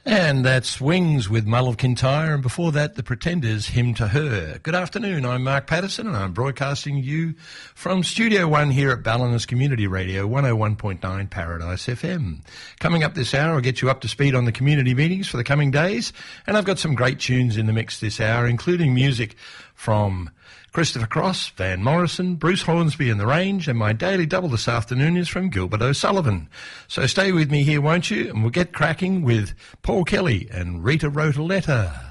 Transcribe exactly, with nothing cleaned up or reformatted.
And that's Wings with Mull of Kintyre, and before that, The Pretenders, Hymn to Her. Good afternoon, I'm Mark Patterson, and I'm broadcasting you from Studio One here at Ballinus Community Radio, one oh one point nine Paradise F M. Coming up this hour, I'll get you up to speed on the community meetings for the coming days, and I've got some great tunes in the mix this hour, including music from Christopher Cross, Van Morrison, Bruce Hornsby and The Range, and my daily double this afternoon is from Gilbert O'Sullivan. So stay with me here, won't you? And we'll get cracking with Paul Kelly and Rita Wrote a Letter.